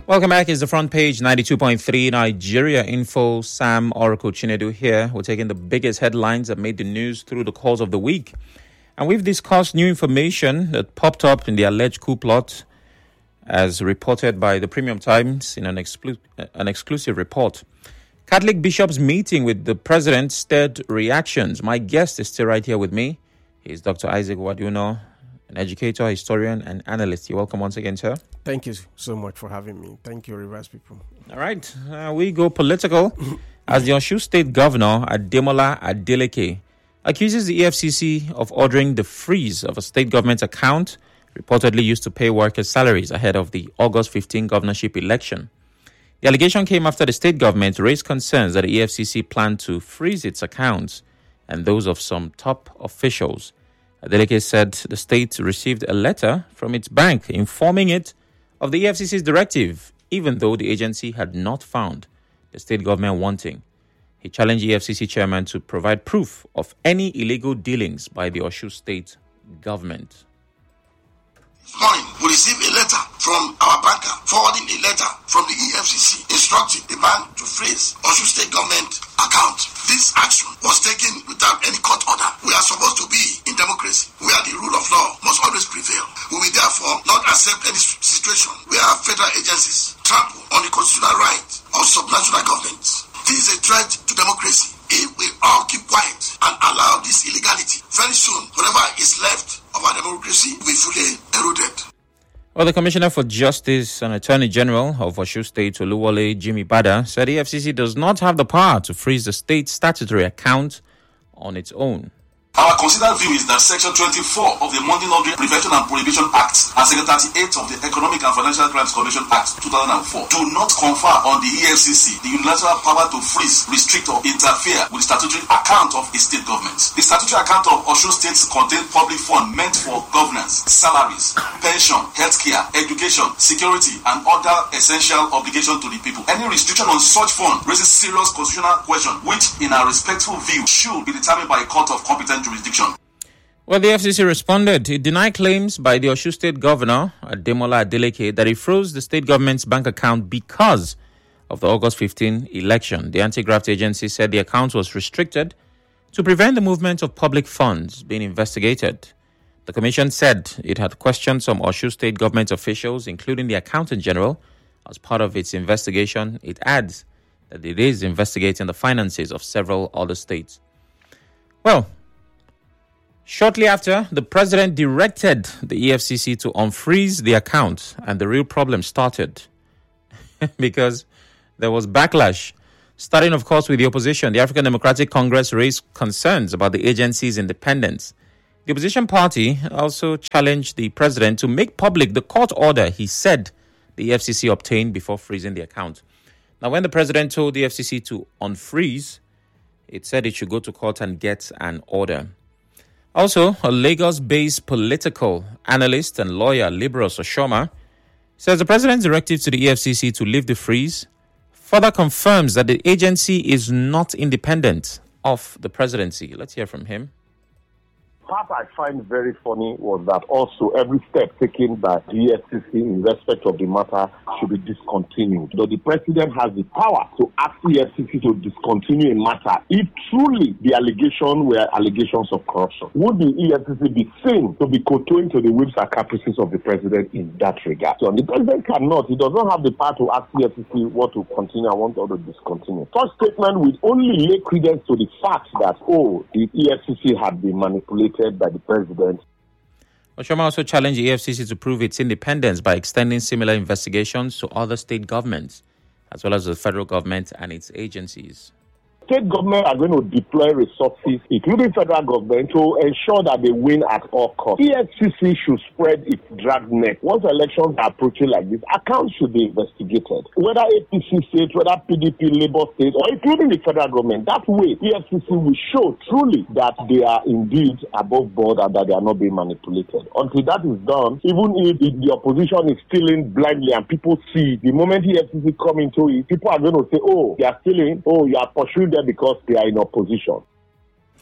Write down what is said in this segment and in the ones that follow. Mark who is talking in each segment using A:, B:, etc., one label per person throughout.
A: Welcome back. It's the front page, 92.3 Nigeria Info. Sam Oracle Chinedu here. We're taking the biggest headlines that made the news through the course of the week. And we've discussed new information that popped up in the alleged coup plot, as reported by the Premium Times in an exclusive report. Catholic bishops meeting with the president stirred reactions. My guest is still right here with me. He's Dr. Isaac Waduno, an educator, historian, and analyst. You're welcome once again, sir.
B: Thank you so much for having me. Thank you, Rivers people.
A: All right. We go political as the Osun State Governor, Ademola Adeleke, accuses the EFCC of ordering the freeze of a state government account reportedly used to pay workers' salaries ahead of the August 15 governorship election. The allegation came after the state government raised concerns that the EFCC planned to freeze its accounts and those of some top officials. Adeleke said the state received a letter from its bank informing it of the EFCC's directive, even though the agency had not found the state government wanting. He challenged EFCC chairman to provide proof of any illegal dealings by the Osun State government.
C: This morning, we received a letter from our banker forwarding a letter from the EFCC instructing the bank to freeze Osun State government account. This action was taken without any court order. We are supposed to be in democracy where the rule of law must always prevail. We will therefore not accept any situation where federal agencies trample on the constitutional right of subnational governments. This is a threat to democracy. If we all keep quiet and allow this illegality, very soon, whatever is left of our democracy will be fully eroded.
A: Well, the Commissioner for Justice and Attorney General of Osun State, Oluwole Jimmy Bada, said the FCC does not have the power to freeze the state's statutory account on its own.
D: Our considered view is that Section 24 of the Money Laundering Prevention and Prohibition Act and Section 38 of the Economic and Financial Crimes Commission Act 2004 do not confer on the EFCC the unilateral power to freeze, restrict, or interfere with the statutory account of a state government. The statutory account of Osun State contains public funds meant for governance, salaries, pension, healthcare, education, security, and other essential obligations to the people. Any restriction on such funds raises serious constitutional questions, which, in our respectful view, should be determined by a court of competent jurisdiction.
A: Well, the FCC responded. It denied claims by the Osun State Governor, Ademola Adeleke, that he froze the state government's bank account because of the August 15 election. The anti-graft agency said the account was restricted to prevent the movement of public funds being investigated. The commission said it had questioned some Osun State government officials, including the Accountant General, as part of its investigation. It adds that it is investigating the finances of several other states. Well, shortly after, the president directed the EFCC to unfreeze the account, and the real problem started because there was backlash. Starting, of course, with the opposition, the African Democratic Congress raised concerns about the agency's independence. The opposition party also challenged the president to make public the court order he said the EFCC obtained before freezing the account. Now, when the president told the EFCC to unfreeze, it said it should go to court and get an order. Also, a Lagos-based political analyst and lawyer, Libros Oshoma, says the president's directive to the EFCC to lift the freeze further confirms that the agency is not independent of the presidency. Let's hear from him.
E: What I find very funny was that also every step taken by the EFCC in respect of the matter should be discontinued. Though the president has the power to ask the EFCC to discontinue a matter if truly the allegation were allegations of corruption. Would the EFCC be seen to be kowtowing to the whims and caprices of the president in that regard? So the president cannot. He does not have the power to ask the EFCC what to continue and what to discontinue. Such statement will only lay credence to the fact that, the EFCC had been manipulated by the president.
A: Oshoma also challenged the EFCC to prove its independence by extending similar investigations to other state governments, as well as the federal government and its agencies.
E: State government are going to deploy resources, including federal government, to ensure that they win at all costs. EFCC should spread its dragnet. Once elections are approaching like this, accounts should be investigated. Whether APC state, whether PDP, Labour state, or including the federal government. That way, EFCC will show truly that they are indeed above board and that they are not being manipulated. Until that is done, even if the opposition is stealing blindly and people see, the moment EFCC come into it, people are going to say, they are stealing, you are pursuing because they are in opposition.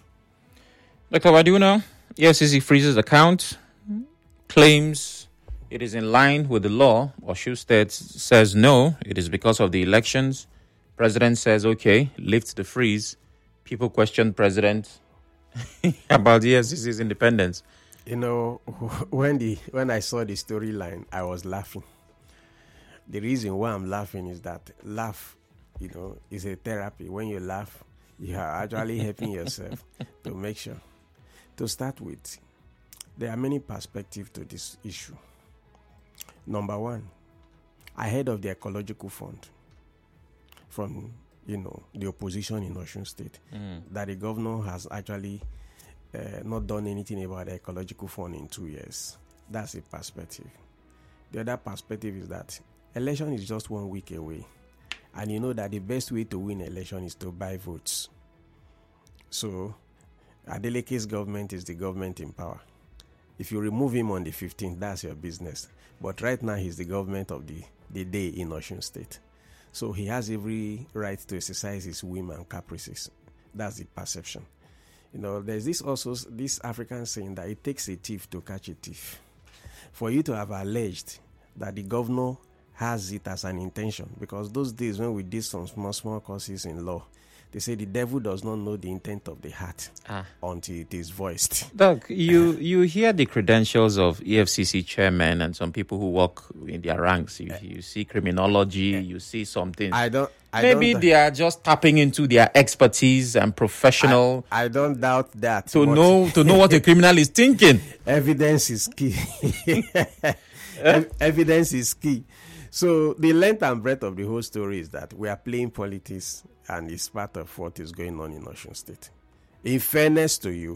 A: Dr. Waduno, EFCC freezes account, claims it is in line with the law. Osun State says no, it is because of the elections. President says, okay, lift the freeze. People question President about the EFCC's independence.
B: You know, when I saw the storyline, I was laughing. The reason why I'm laughing is that laugh, is a therapy. When you laugh, you are actually helping yourself to make sure. To start with, there are many perspectives to this issue. Number one, ahead of the ecological fund from, the opposition in Osun State, that the governor has actually not done anything about the ecological fund in 2 years. That's a perspective. The other perspective is that election is just 1 week away. And you know that the best way to win election is to buy votes. So, Adeleke's government is the government in power. If you remove him on the 15th, that's your business. But right now, he's the government of the day in Osun State. So he has every right to exercise his whim and caprices. That's the perception. There's this African saying that it takes a thief to catch a thief. For you to have alleged that the governor has it as an intention, because those days when we did some small courses in law, they say the devil does not know the intent of the heart until it is voiced.
A: Doc, you hear the credentials of EFCC chairmen and some people who work in their ranks. You see criminology, you see something. Maybe they are just tapping into their expertise and professional.
B: I don't doubt that.
A: To know what a criminal is thinking.
B: Evidence is key. Evidence is key. So the length and breadth of the whole story is that we are playing politics, and it's part of what is going on in Osun State. In fairness to you,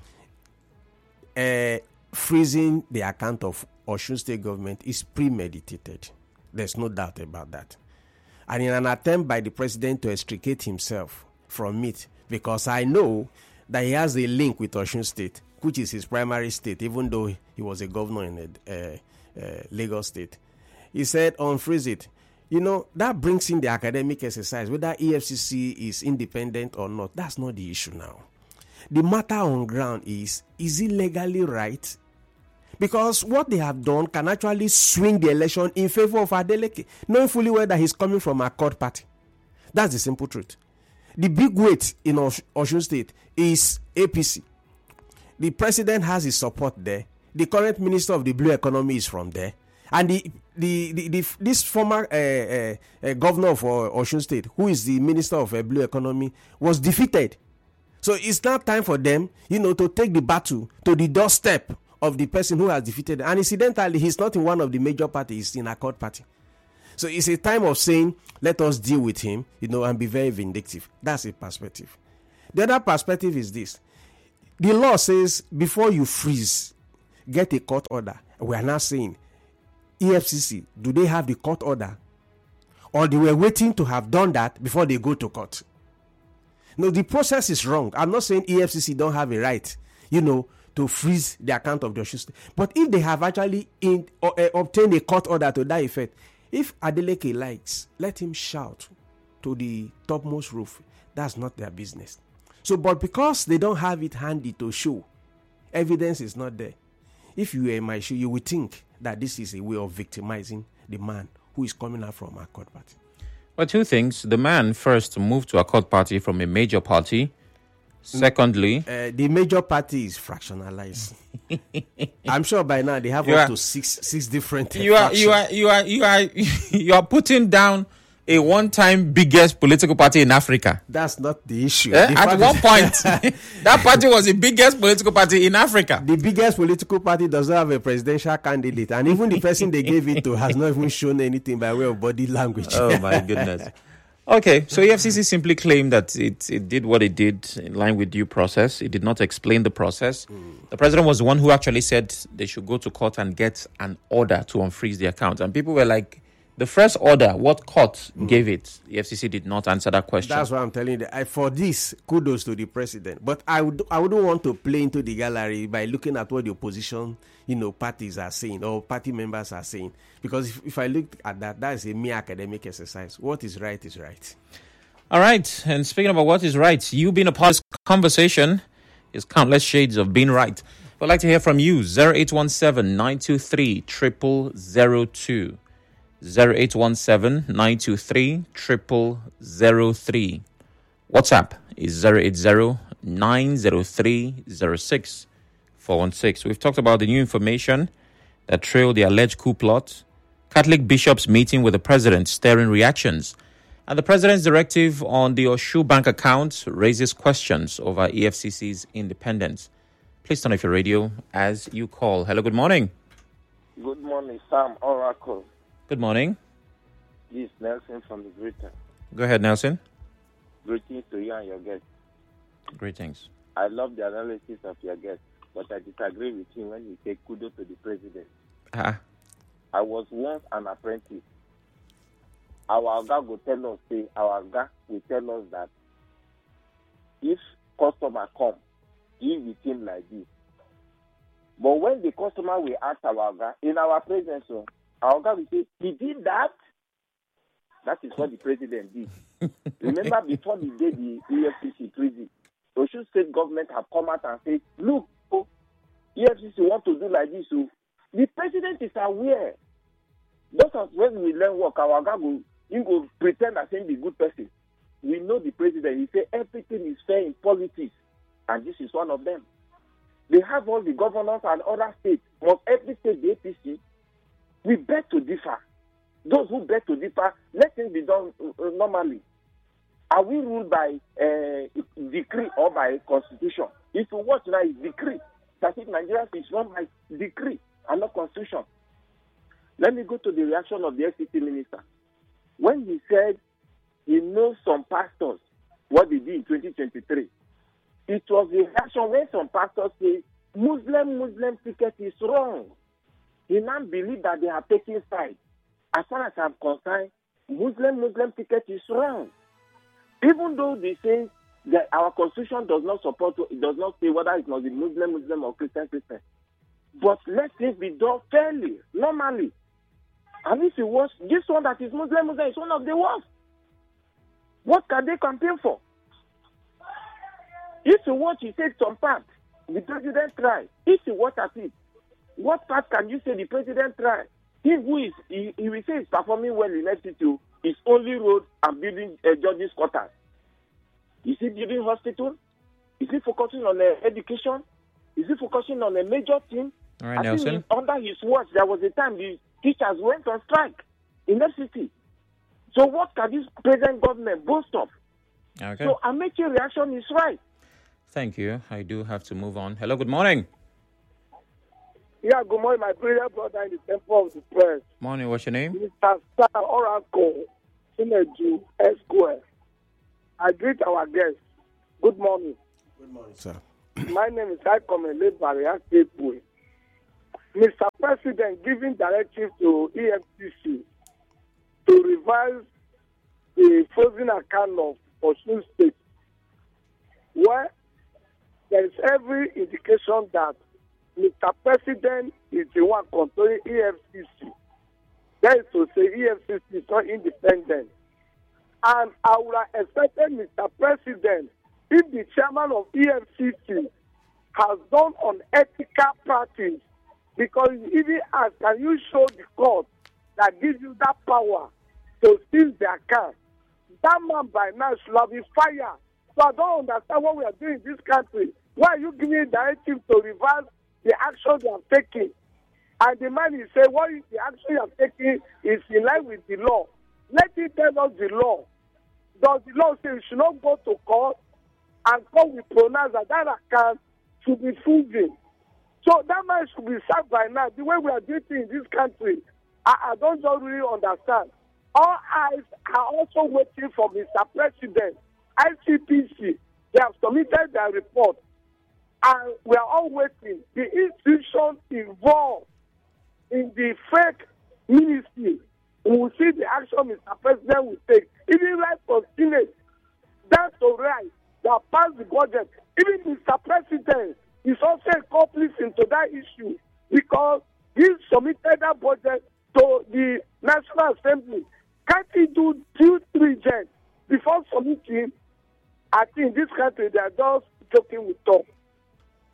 B: freezing the account of Osun State government is premeditated. There's no doubt about that. And in an attempt by the president to extricate himself from it, because I know that he has a link with Osun State, which is his primary state, even though he was a governor in Lagos State. He said, unfreeze it. That brings in the academic exercise, whether EFCC is independent or not. That's not the issue now. The matter on ground is it legally right? Because what they have done can actually swing the election in favor of Adeleke, knowing fully well that he's coming from a Accord party. That's the simple truth. The big weight in Osun State is APC. The president has his support there. The current minister of the blue economy is from there. And this former governor of Osun State, who is the minister of blue economy, was defeated. So it's now time for them, to take the battle to the doorstep of the person who has defeated. And incidentally, he's not in one of the major parties, he's in Accord party. So it's a time of saying, let us deal with him, and be very vindictive. That's a perspective. The other perspective is this. The law says, before you freeze, get a court order. We are now saying, EFCC, do they have the court order? Or they were waiting to have done that before they go to court? No, the process is wrong. I'm not saying EFCC don't have a right, to freeze the account of the Osun State. But if they have actually obtained a court order to that effect, if Adeleke likes, let him shout to the topmost roof. That's not their business. So, but because they don't have it handy to show, evidence is not there. If you were in my shoe, you would think that this is a way of victimizing the man who is coming out from Accord party.
A: Well, two things. The man first moved to Accord party from a major party. Secondly,
B: the major party is fractionalized. I'm sure by now they have up to six different.
A: You are putting down a one-time biggest political party in Africa.
B: That's not the issue.
A: At one point, that party was the biggest political party in Africa.
B: The biggest political party does not have a presidential candidate, and even the person they gave it to has not even shown anything by way of body language.
A: Oh my goodness. Okay, so EFCC simply claimed that it did what it did in line with due process. It did not explain the process. The president was the one who actually said they should go to court and get an order to unfreeze the account. And people were like, the first order, what court gave it? The FCC did not answer that question.
B: That's what I'm telling you. For this, kudos to the president. But I wouldn't want to play into the gallery by looking at what the opposition, parties are saying or party members are saying. Because if I look at that, that is a mere academic exercise. What is right is right.
A: All right. And speaking about what is right, you being a part of this conversation is countless shades of being right. We'd like to hear from you. 0817-923-0002. 0817-923-0003. WhatsApp is 080-903-06-416. We've talked about the new information that trailed the alleged coup plot, Catholic bishops meeting with the president stirring reactions, and the president's directive on the Oshu bank account raises questions over EFCC's independence. Please turn off your radio as you call. Hello, good morning.
F: Good morning, Sam Oracle.
A: Good morning.
F: This is Nelson from the Britain.
A: Go ahead, Nelson.
F: Greetings to you and your guest.
A: Greetings.
F: I love the analysis of your guest, but I disagree with him when you say kudos to the president.
A: Ah.
F: I was once an apprentice. Our Oga will tell us, that if customer come, deal with him like this. But when the customer will ask our Oga, in our presence, our Oga will say, he did that? That is what the president did. Remember, before the day the EFCC prison, the Osun State government have come out and said, look, EFCC want to do like this. So the president is aware. Just as when we learn work, our Oga will pretend as him be good person. We know the president. He say everything is fair in politics, and this is one of them. They have all the governors and other states. Must every state the APC? We beg to differ. Those who beg to differ, let things be done normally. Are we ruled by decree or by constitution? If you watch now, it's decree. That is, Nigeria is run by decree and not constitution. Let me go to the reaction of the FCC minister. When he said he knows some pastors, what they did in 2023, it was the reaction when some pastors say Muslim ticket is wrong. He now believes that they are taking sides. As far as I'm concerned, Muslim ticket is wrong. Even though they say that our constitution does not support, it does not say whether it must be Muslim or Christian. But let things be done fairly, normally. And if you watch, this one that is Muslim is one of the worst. What can they campaign for? If you watch, he said some part, the president tried. If you watch at it, what part can you say the president tried? He will say he's performing well in FCT, is only road and building judges' quarters. Is he building hospital? Is he focusing on education? Is he focusing on a major thing?
A: All right, Nelson.
F: Think under his watch, there was a time the teachers went on strike in FCT. So what can this present government boast of?
A: Okay.
F: So Amaechi's reaction is right.
A: Thank you. I do have to move on. Hello, good morning.
G: Yeah, good morning, my prayer brother in the temple of the press.
A: Morning, what's your name?
G: Mr. Star Oracle, Sineju, Esquire. I greet our guests. Good morning.
B: Good morning, sir.
G: My name is Ikomele Baria Kepwe. Mr. President giving directive to EFCC to revise the frozen account of Osun State, where there is every indication that Mr. President is the one controlling EFCC. That is to say, EFCC is not independent. And I would have expected Mr. President, if the chairman of EFCC has done unethical practice, because even asked, can you show the court that gives you that power to seize the account? That man by now should have been fired. So I don't understand what we are doing in this country. Why are you giving a directive to reverse the action you have taken? And the man is saying, what is the action you have taken is in line with the law. Let him tell us the law. Does the law say we should not go to court and court will pronounce that that account should be frozen? So that man should be sacked by now. The way we are doing things in this country, I don't just really understand. All eyes are also waiting for Mr. President. ICPC, they have submitted their report. And we are all waiting. The institution involved in the fake ministry, we will see the action Mr. President will take. Even right for Senate, that's the right that pass the budget. Even Mr. President is also accomplice into that issue because he submitted that budget to the National Assembly. Can't he do 2-3 gens before submitting? I think this country, they are just joking with talk.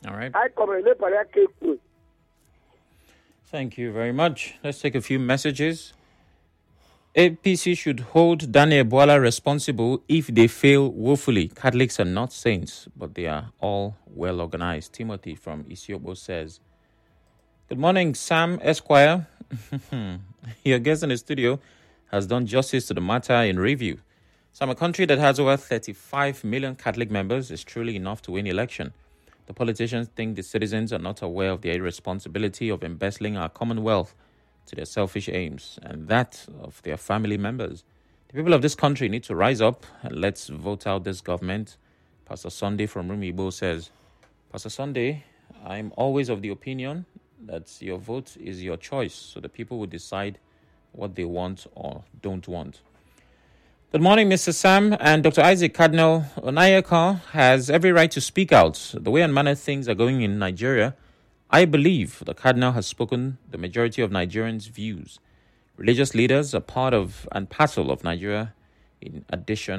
A: All right.
G: I come and let Maria Kepo.
A: Thank you very much. Let's take a few messages. APC should hold Daniel Bwala responsible if they fail woefully. Catholics are not saints, but they are all well organized. Timothy from Isiobo says, good morning, Sam Esquire. Your guest in the studio has done justice to the matter in review. Sam, a country that has over 35 million Catholic members is truly enough to win election. The politicians think the citizens are not aware of the irresponsibility of embezzling our commonwealth to their selfish aims and that of their family members. The people of this country need to rise up and let's vote out this government. Pastor Sunday from Rumibo says, Pastor Sunday, I'm always of the opinion that your vote is your choice, so the people will decide what they want or don't want. Good morning, Mr. Sam and Dr. Isaac. Cardinal Onayeka has every right to speak out. The way and manner things are going in Nigeria, I believe the Cardinal has spoken the majority of Nigerians' views. Religious leaders are part of and parcel of Nigeria in addition